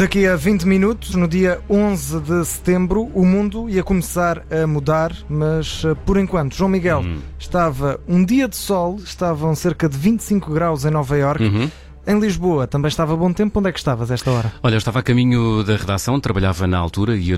Daqui a 20 minutos, no dia 11 de setembro, o mundo ia começar a mudar, mas por enquanto, João Miguel, estava um dia de sol, estavam cerca de 25 graus em Nova Iorque. Em Lisboa também estava bom tempo. Onde é que estavas a esta hora? Olha, eu estava a caminho da redação, trabalhava na altura e